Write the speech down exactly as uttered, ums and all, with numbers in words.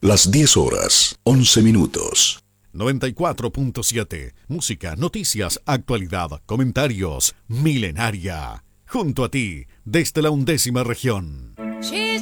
Las diez horas, once minutos. noventa y cuatro punto siete. Música, noticias, actualidad, comentarios. Milenaria. Junto a ti, desde la undécima región.